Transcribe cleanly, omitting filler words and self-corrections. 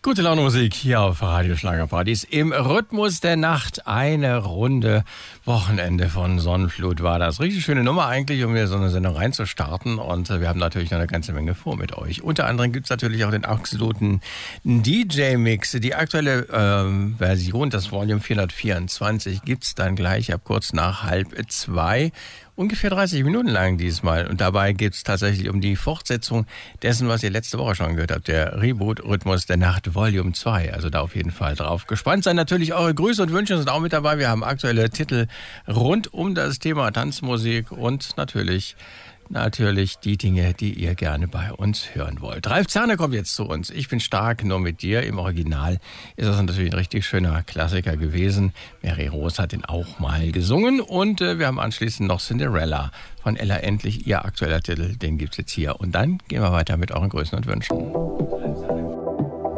Gute Laune Musik hier auf Radio Schlagerpartys. Im Rhythmus der Nacht eine Runde Wochenende von Sonnenflut war das. Richtig schöne Nummer eigentlich, um hier so eine Sendung reinzustarten. Und wir haben natürlich noch eine ganze Menge vor mit euch. Unter anderem gibt es natürlich auch den absoluten DJ-Mix. Die aktuelle Version, das Volume 424, gibt es dann gleich ab kurz nach 1:30. Ungefähr 30 Minuten lang diesmal. Und dabei geht es tatsächlich um die Fortsetzung dessen, was ihr letzte Woche schon gehört habt. Der Reboot Rhythmus der Nacht Volume 2. Also da auf jeden Fall drauf gespannt sein. Natürlich eure Grüße und Wünsche sind auch mit dabei. Wir haben aktuelle Titel rund um das Thema Tanzmusik und natürlich die Dinge, die ihr gerne bei uns hören wollt. Ralf Zahner kommt jetzt zu uns. Ich bin stark, nur mit dir. Im Original ist das natürlich ein richtig schöner Klassiker gewesen. Mary Rose hat ihn auch mal gesungen. Und wir haben anschließend noch Cinderella von Ella Endlich. Ihr aktueller Titel, den gibt's jetzt hier. Und dann gehen wir weiter mit euren Grüßen und Wünschen.